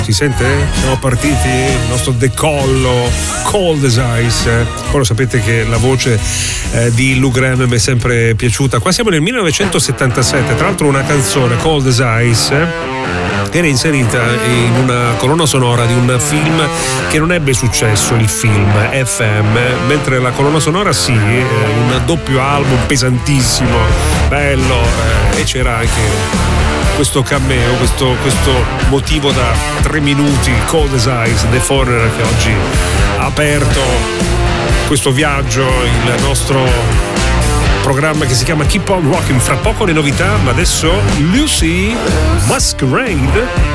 Si sente? Siamo partiti, il nostro decollo, Cold as Ice. Poi lo sapete che la voce di Lou Gramm mi è sempre piaciuta. Qua siamo nel 1977, tra l'altro una canzone, Cold as Ice, era inserita in una colonna sonora di un film che non ebbe successo, il film FM, mentre la colonna sonora sì, un doppio album pesantissimo, bello, e c'era anche questo cameo, questo motivo da 3 minuti, Cold as Ice, The Foreigner, che oggi ha aperto questo viaggio, il nostro programma che si chiama Keep on Rocking. Fra poco le novità, ma adesso Lucy Masquerade.